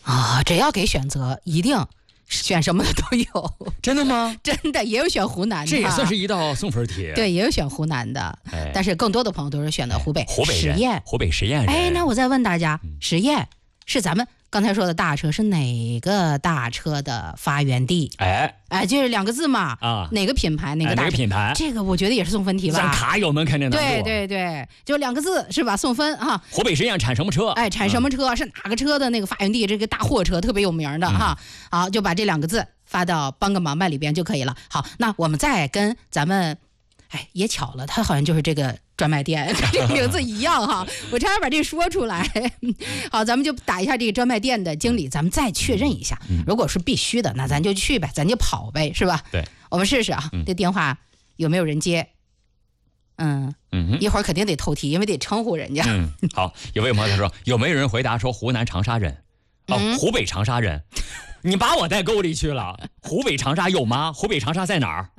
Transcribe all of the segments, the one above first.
啊，只要给选择，一定选什么的都有。 真的吗？ 真的也有选湖南的， 这也算是一道送分题。 对，也有选湖南的，但是更多的朋友都是选的湖北。 湖北十堰， 湖北十堰人。 哎，那我再问大家，十堰是咱们刚才说的大车，是哪个大车的发源地？哎，就是2个字嘛，哪个品牌，哪个大车？ 哪个品牌？ 这个我觉得也是送分题吧。 像卡友们肯定能做。 对，就2个字是吧？送分啊。 湖北十堰产什么车？ 哎，产什么车？是哪个车的那个发源地？这个大货车特别有名的哈。好，就把这2个字发到帮个忙吧里边就可以了。好，那我们再跟咱们，哎，也巧了，他好像就是这个专卖店，这个名字一样哈，我差点把这说出来。好，咱们就打一下这个专卖店的经理，咱们再确认一下。如果是必须的，那咱就去呗，咱就跑呗，是吧？ 对， 我们试试啊，这电话有没有人接？一会儿肯定得透题，因为得称呼人家。 好，有位朋友他说，有没有人回答说湖南长沙人？湖北长沙人。你把我带沟里去了。湖北长沙有吗？湖北长沙在哪儿？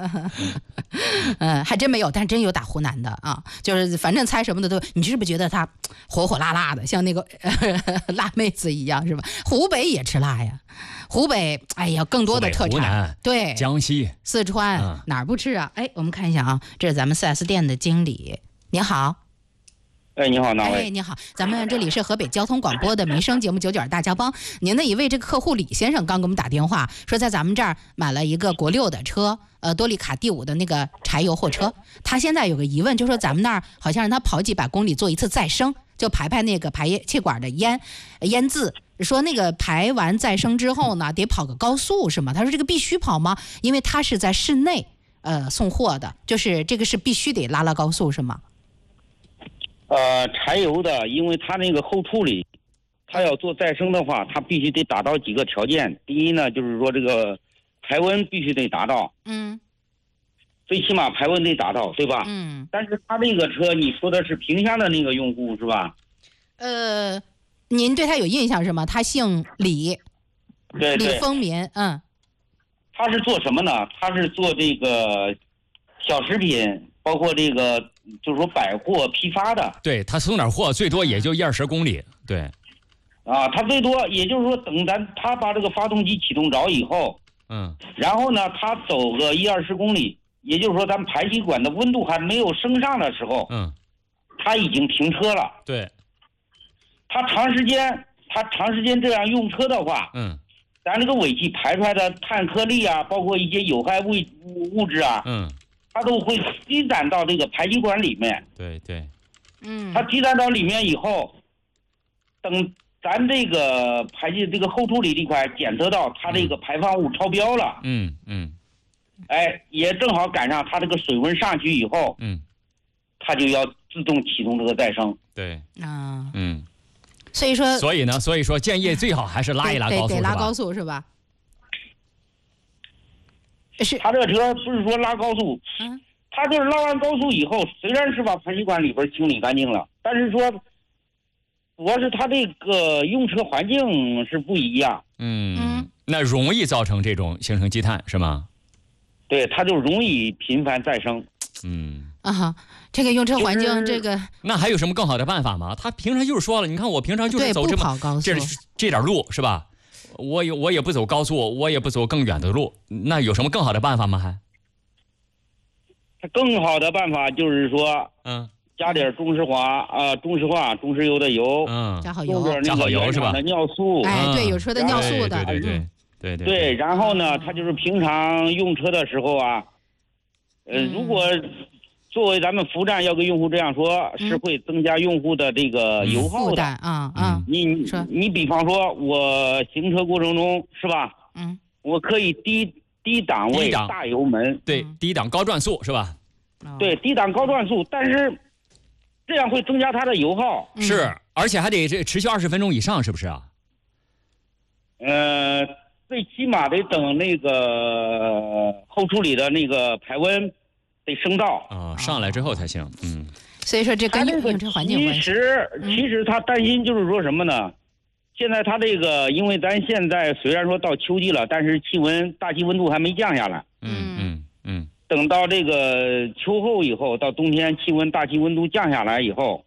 还真没有，但真有打湖南的啊，就是反正猜什么的都。你是不是觉得他火火辣辣的，像那个辣妹子一样，是吧？湖北也吃辣呀，湖北哎呀，更多的特产， 湖南对， 江西、 四川、哪儿不吃啊？哎，我们看一下啊，这是咱们 4S 店的经理，您好。 哎，你好，哪位？ 哎，你好，咱们这里是河北交通广播的民生节目99大家帮。您的一位这个客户李先生刚给我们打电话，说在咱们这儿买了一个国6的车，多利卡 D5的那个柴油货车。他现在有个疑问，就说咱们那儿好像让他跑几百公里做一次再生，就排那个排气管的烟渍。说那个排完再生之后呢，得跑个高速是吗？他说这个必须跑吗？因为他是在市内送货的，就是这个是必须得拉高速是吗？ 柴油的，因为它那个后处理，它要做再生的话，它必须得达到几个条件。第一呢，就是说这个排温必须得达到，最起码排温得达到，对吧？但是它那个车，你说的是萍乡的那个用户是吧？ 您对他有印象是吗？他姓李， 对， 李丰民， 他是做什么呢？他是做这个小食品，包括这个就是说百货批发的。 对，他送点货最多也就10-20公里。对， 他最多也就是说等他把这个发动机启动着以后，然后呢他走个10-20公里，也就是说咱们排气管的温度还没有升上的时候，他已经停车了。 对， 他长时间这样用车的话，咱这个尾气排出来的碳颗粒啊，包括一些有害物质啊，它都会积攒到这个排气管里面。 对， 它积攒到里面以后，等咱这个排气这个后处理这块检测到它这个排放物超标了，哎，也正好赶上它这个水温上去以后，它就要自动启动这个再生。 对，所以说建议最好还是拉一拉高速， 得拉高速是吧？是， 他这个车不是说拉高速，他就是拉完高速以后，虽然是把排气管里边清理干净了，但是说主要是他这个用车环境是不一样。 那容易造成这种形成积碳是吗？ 对，它就容易频繁再生。 这个用车环境，这个那还有什么更好的办法吗？他平常就是说了，你看我平常就是走这么这点路是吧？我也不走高速，我也不走更远的路，那有什么更好的办法吗？还更好的办法就是说，加点中石油的油， 加好油， 加好油是吧？ 尿素， 哎，对，有车的尿素的， 对。 然后呢，他就是平常用车的时候啊，如果作为咱们服务站要跟用户这样说，是会增加用户的这个油耗的你比方说我行车过程中是吧？我可以低档位大油门， 对，低档高转速是吧？ 对，低档高转速，但是这样会增加它的油耗。 是，而且还得持续20分钟以上，是不是啊？ 最起码得等那个后处理的那个排温得升到上来之后才行。 所以说这跟用车环境有关系。 其实他担心就是说什么呢？现在他这个，因为咱现在虽然说到秋季了，但是大气温度还没降下来。等到这个秋后以后，到冬天大气温度降下来以后，